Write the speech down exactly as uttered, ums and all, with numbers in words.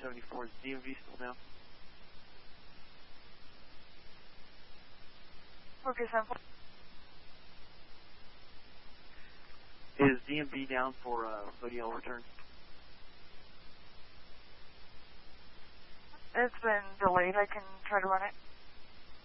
seventy-four, is D M V still down? Worker sample. Is D M V down for uh, O D L return? It's been delayed. I can try to run it.